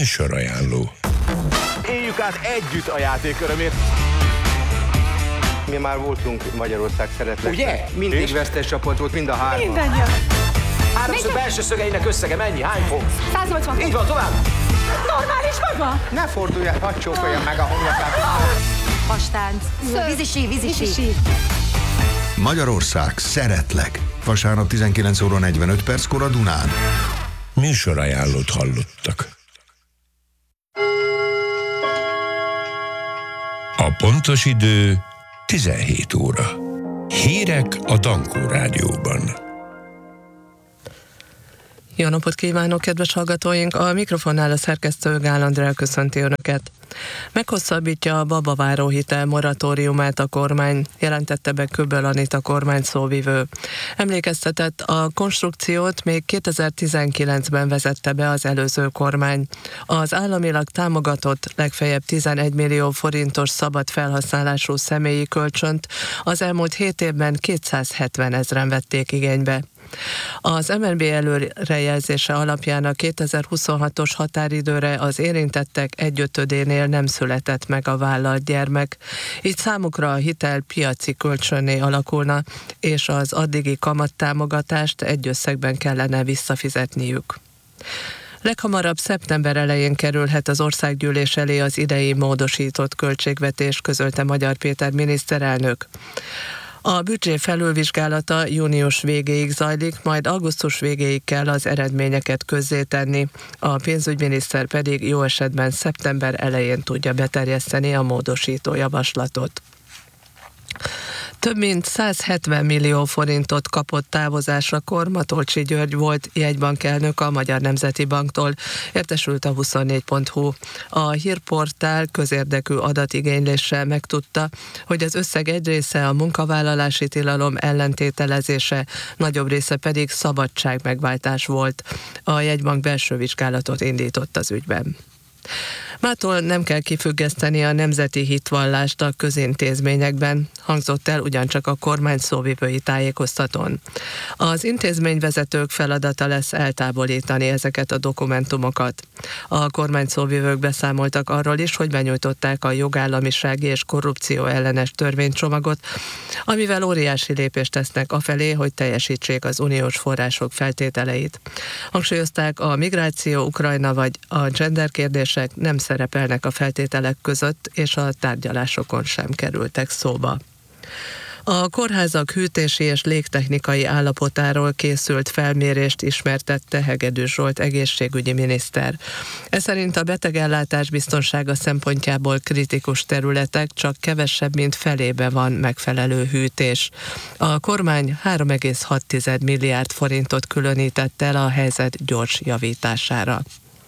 Műsorajánló. Éljük át együtt a játék örömét. Mi már voltunk Magyarország szeretlek. Ugye? Mindig vesztes csapat volt, mind a hárman. Mindannyian. Háromszor belső szögeinek összege mennyi? Hány fok? 180. Így van, tovább. Normális maga? Ne forduljál, hadd csókolja meg a homlokát. Hastánc. Vízisi. Magyarország szeretlek. Vasárnap 19 óra 45 perckor a Dunán. Műsorajánlót hallottak. A pontos idő 17 óra. Hírek a Dankó Rádióban. Jó napot kívánok, kedves hallgatóink! A mikrofonnál a szerkesztő Gál Andrea köszönti Önöket. Meghosszabbítja a babaváró hitel moratóriumát a kormány, jelentette be Köbbel Anita kormány szóvivő. Emlékeztetett, a konstrukciót még 2019-ben vezette be az előző kormány. Az államilag támogatott legfeljebb 11 millió forintos szabad felhasználású személyi kölcsönt az elmúlt 7 évben 270 000-en vették igénybe. Az MNB előrejelzése alapján a 2026-os határidőre az érintettek 1/5-énél nem született meg a vállalt gyermek, így számukra a hitel piaci kölcsönné alakulna, és az addigi kamattámogatást egy összegben kellene visszafizetniük. Leghamarabb szeptember elején kerülhet az országgyűlés elé az idei módosított költségvetés, közölte Magyar Péter miniszterelnök. A büdzsé felülvizsgálata június végéig zajlik, majd augusztus végéig kell az eredményeket közzétenni, a pénzügyminiszter pedig jó esetben szeptember elején tudja beterjeszteni a módosító javaslatot. Több mint 170 millió forintot kapott távozásakor Matolcsy György volt jegybankelnök a Magyar Nemzeti Banktól, értesült a 24.hu. A hírportál közérdekű adatigényléssel megtudta, hogy az összeg egy része a munkavállalási tilalom ellentételezése, nagyobb része pedig szabadságmegváltás volt. A jegybank belső vizsgálatot indított az ügyben. Mától nem kell kifüggeszteni a nemzeti hitvallást a közintézményekben, hangzott el ugyancsak a kormány szóvivői tájékoztatón. Az intézményvezetők feladata lesz eltávolítani ezeket a dokumentumokat. A kormány szóvivők beszámoltak arról is, hogy benyújtották a jogállamisági és korrupció ellenes törvénycsomagot, amivel óriási lépést tesznek afelé, hogy teljesítsék az uniós források feltételeit. Hangsúlyozták, a migráció, Ukrajna vagy a gender kérdések nem szerepelnek a feltételek között, és a tárgyalásokon sem kerültek szóba. A kórházak hűtési és légtechnikai állapotáról készült felmérést ismertette Hegedűs Zsolt egészségügyi miniszter. Ez szerint a betegellátás biztonsága szempontjából kritikus területek csak kevesebb, mint felébe van megfelelő hűtés. A kormány 3,6 milliárd forintot különített el a helyzet gyors javítására.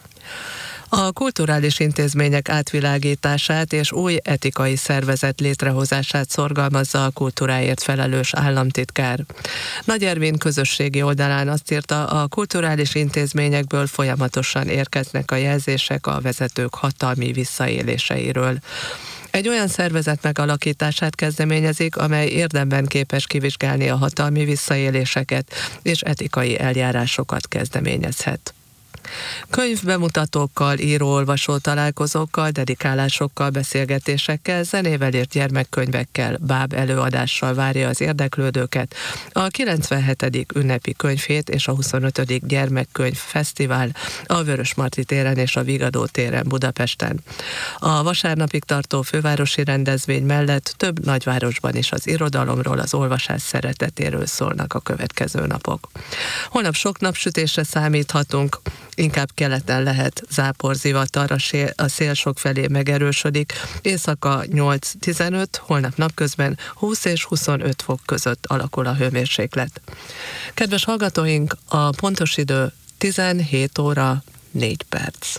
A kulturális intézmények átvilágítását és új etikai szervezet létrehozását szorgalmazza a kultúráért felelős államtitkár. Nagy Ervin közösségi oldalán azt írta, a kulturális intézményekből folyamatosan érkeznek a jelzések a vezetők hatalmi visszaéléseiről. Egy olyan szervezet megalakítását kezdeményezik, amely érdemben képes kivizsgálni a hatalmi visszaéléseket és etikai eljárásokat kezdeményezhet. Könyvbemutatókkal, író-olvasó találkozókkal, dedikálásokkal, beszélgetésekkel, zenével és gyermekkönyvekkel, báb előadással várja az érdeklődőket a 97. ünnepi könyvhét és a 25. gyermekkönyv fesztivál a Vörösmarty téren és a Vigadó téren Budapesten. A vasárnapig tartó fővárosi rendezvény mellett több nagyvárosban is az irodalomról, az olvasás szeretetéről szólnak a következő napok. Holnap sok napsütésre számíthatunk, inkább keleten lehet záporzivatar, a szél sokfelé megerősödik, éjszaka 8-15, holnap napközben 20 és 25 fok között alakul a hőmérséklet. Kedves hallgatóink, a pontos idő 17 óra 4 perc.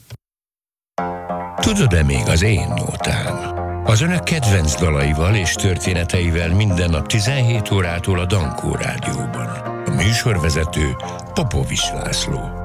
Tudod-e még az én nótám? Az önök kedvenc dalaival és történeteivel minden nap 17 órától a Dankó Rádióban. A műsorvezető Popovics László.